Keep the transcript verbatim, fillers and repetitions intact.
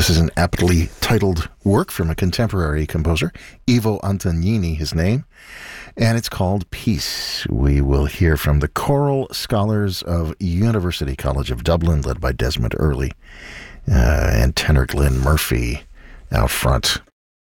This is an aptly titled work from a contemporary composer, Ivo Antognini, his name, and it's called Peace. We will hear from the Choral Scholars of University College of Dublin, led by Desmond Early, uh, and tenor Glenn Murphy out front.